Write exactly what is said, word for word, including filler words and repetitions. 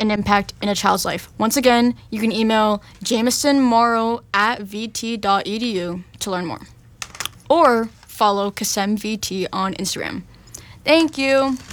an impact in a child's life. Once again, you can email jamesonmorrow at vt.edu to learn more. Or follow KASEM V T on Instagram. Thank you.